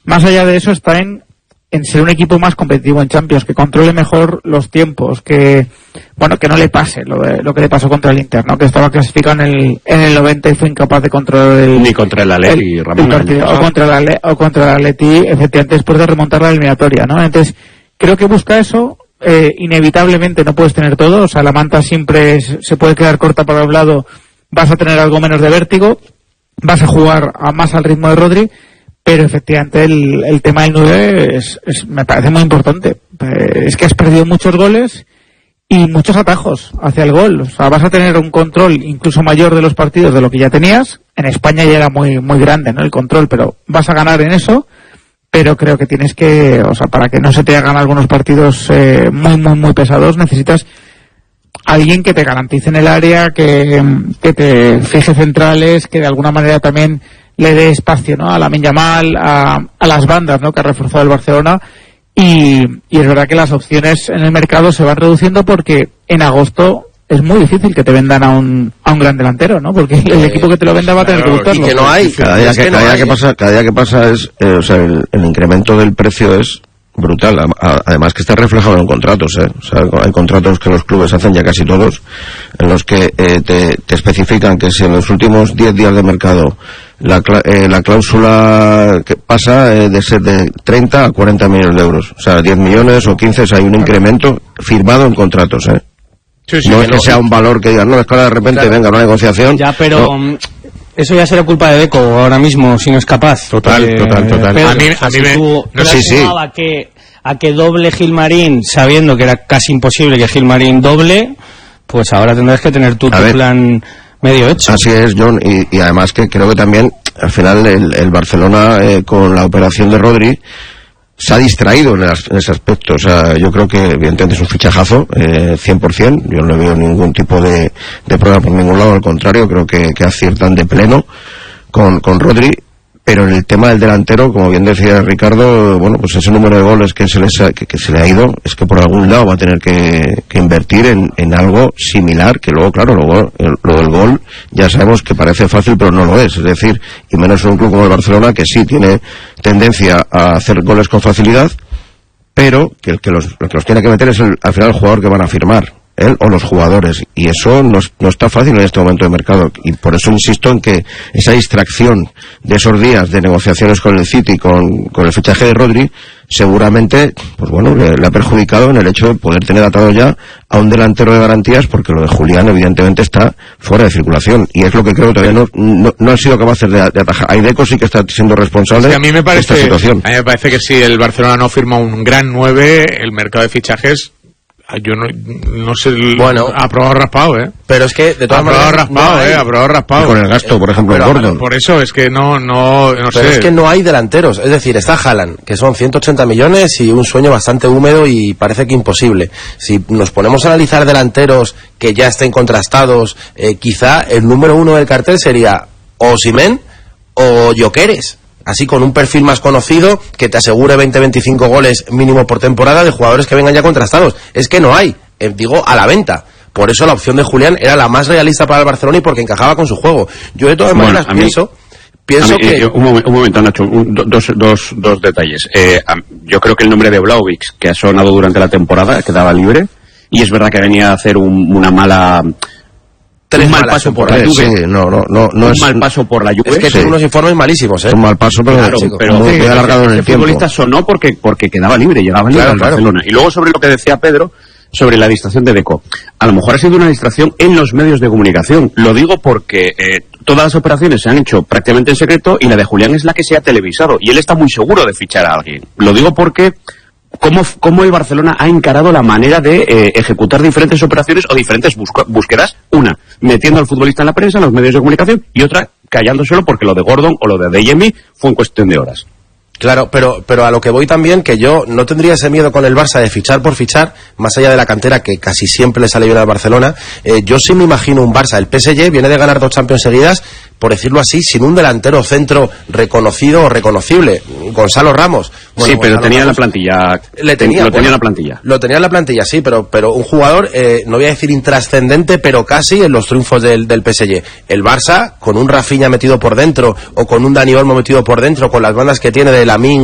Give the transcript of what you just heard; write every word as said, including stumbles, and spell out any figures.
más allá de eso está en, en ser un equipo más competitivo en Champions, que controle mejor los tiempos, que bueno que no le pase lo, de, lo que le pasó contra el Inter, ¿no? Que estaba clasificado en el en el noventa y fue incapaz de controlar el ni contra el Atleti, Ramón, partido, o contra el o contra el Atleti, efectivamente, después de remontar la eliminatoria, ¿no? Entonces creo que busca eso. Eh, inevitablemente no puedes tener todo, o sea, la manta siempre es, se puede quedar corta para un lado, vas a tener algo menos de vértigo, vas a jugar a más al ritmo de Rodri, pero efectivamente el, el tema del nueve es, es, me parece muy importante. Eh, es que has perdido muchos goles y muchos atajos hacia el gol. O sea, vas a tener un control incluso mayor de los partidos de lo que ya tenías. En España ya era muy muy grande, ¿no?, el control, pero vas a ganar en eso. Pero creo que tienes que, o sea, para que no se te hagan algunos partidos eh, muy, muy, muy pesados, necesitas alguien que te garantice en el área, que, que te fije centrales, que de alguna manera también le dé espacio, ¿no?, a Lamine Yamal, a, a las bandas, ¿no?, que ha reforzado el Barcelona. Y, y es verdad que las opciones en el mercado se van reduciendo porque en agosto es muy difícil que te vendan a un a un gran delantero, ¿no? Porque el eh, equipo que te lo venda va a tener claro, que buscarlo. Y que no hay. Cada día, que, que, no cada, hay. Día que pasa, cada día que pasa es, eh, o sea, el, el incremento del precio es brutal. A, además que está reflejado en contratos, ¿eh? O sea, hay contratos que los clubes hacen ya casi todos, en los que eh, te, te especifican que si en los últimos diez días de mercado la, eh, la cláusula que pasa eh, de ser de treinta a cuarenta millones de euros. O sea, diez millones o quince, o sea, hay un incremento firmado en contratos, ¿eh? Sí, sí, no es que no, sea un valor que digan, no, es que ahora de repente claro, venga una negociación. Ya, pero no. Eso ya será culpa de Deco ahora mismo, si no es capaz. Total, porque, total, total. Pedro, a mí, o sea, a mí si me... tú, no, tú sí, sí. A que, a que doble Gilmarín, sabiendo que era casi imposible que Gilmarín doble, pues ahora tendrás que tener tú tu ver, plan medio hecho. Así es, John, y, y además que creo que también, al final, el, el Barcelona, eh, con la operación de Rodri, se ha distraído en, las, en ese aspecto. O sea, yo creo que evidentemente es un fichajazo, eh, cien por ciento. Yo no veo ningún tipo de, de prueba por ningún lado, al contrario, creo que, que aciertan de pleno con, con Rodri. Pero en el tema del delantero, como bien decía Ricardo, bueno, pues ese número de goles que se, les ha, que, que se le ha ido, es que por algún lado va a tener que, que invertir en, en algo similar, que luego, claro, luego el, lo del gol ya sabemos que parece fácil, pero no lo es. Es decir, y menos en un club como el Barcelona, que sí tiene tendencia a hacer goles con facilidad, pero que el que los, el que los tiene que meter es el, al final el jugador que van a firmar, él o los jugadores, y eso no, no está fácil en este momento de mercado, y por eso insisto en que esa distracción de esos días de negociaciones con el City, con, con el fichaje de Rodri, seguramente, pues bueno, le, le ha perjudicado en el hecho de poder tener atado ya a un delantero de garantías, porque lo de Julián evidentemente está fuera de circulación, y es lo que creo que todavía no, no, no han sido capaces de, de atajar. Aideco sí que está siendo responsable, es que a mí me parece, de esta situación. A mí me parece que si el Barcelona no firma un gran nueve, el mercado de fichajes, yo no, no sé, bueno, aprobado raspado, eh. Pero es que de todas aprobado maneras raspado, no hay... eh, aprobado raspado. Y con el gasto, por ejemplo, pero, en Gordon. Por eso es que no, no, no pero sé. es que no hay delanteros, es decir, está Haaland, que son ciento ochenta millones y un sueño bastante húmedo y parece que imposible. Si nos ponemos a analizar delanteros que ya estén contrastados, eh, quizá el número uno del cartel sería o Osimhen o Gyökeres. Así con un perfil más conocido que te asegure veinte a veinticinco goles mínimo por temporada de jugadores que vengan ya contrastados. Es que no hay, eh, digo, a la venta. Por eso la opción de Julián era la más realista para el Barcelona y porque encajaba con su juego. Yo de todas bueno, maneras pienso... Pienso mí, que... Eh, un, momento, un momento, Nacho, un, dos, dos, dos detalles. Eh, yo creo que el nombre de Vlahovic, que ha sonado durante la temporada, quedaba libre, y es verdad que venía a hacer un, una mala... Tres un mal paso por la Juve. Sí, no, no, no, no un es, mal paso por la Juve. Es que sí. tiene unos informes malísimos, ¿eh? Un mal paso, pero, claro, chico, pero muy sí, alargado en el el tiempo. El futbolista sonó porque, porque quedaba libre, llegaba libre claro, al claro. Barcelona. Y luego sobre lo que decía Pedro, sobre la distracción de Deco. A lo mejor ha sido una distracción en los medios de comunicación. Lo digo porque eh, todas las operaciones se han hecho prácticamente en secreto y la de Julián es la que se ha televisado. Y él está muy seguro de fichar a alguien. Lo digo porque... Cómo, cómo el Barcelona ha encarado la manera de eh, ejecutar diferentes operaciones o diferentes busca, búsquedas. Una, metiendo al futbolista en la prensa, en los medios de comunicación, y otra, callándoselo porque lo de Gordon o lo de Adeyemi fue en cuestión de horas. Claro, pero pero a lo que voy también, que yo no tendría ese miedo con el Barça de fichar por fichar, más allá de la cantera que casi siempre le sale bien al Barcelona. Eh, yo sí me imagino un Barça, el P S G viene de ganar dos Champions seguidas, por decirlo así, sin un delantero centro reconocido o reconocible. Gonzalo Ramos. Bueno, sí, pero Gonzalo tenía Ramos, la plantilla. Le tenía, lo bueno, tenía en la plantilla. Lo tenía en la plantilla, sí, pero pero un jugador, eh, no voy a decir intrascendente, pero casi en los triunfos del, del P S G. El Barça, con un Rafinha metido por dentro, o con un Dani Olmo metido por dentro, con las bandas que tiene de Lamine,